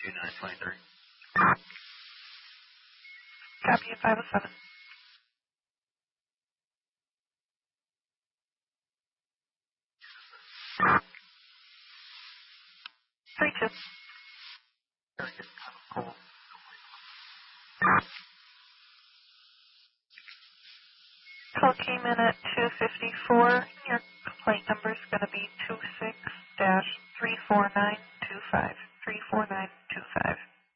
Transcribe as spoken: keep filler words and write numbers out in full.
nine twenty-three. Copy at five oh seven. three two. Very good. Cool. Call came in at two fifty-four. Your complaint number is going to be two six dash